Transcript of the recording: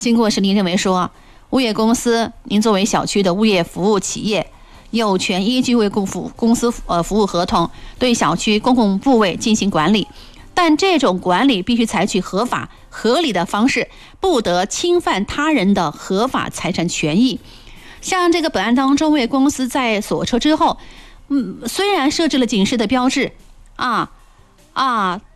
经过审理认为说，物业公司您作为小区的物业服务企业，有权依据为公司服务合同对小区公共部位进行管理，但这种管理必须采取合法合理的方式，不得侵犯他人的合法财产权益。像这个本案当中，物业公司在锁车之后，虽然设置了警示的标志，